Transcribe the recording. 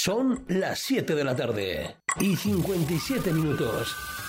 Son las 7 de la tarde y 57 minutos.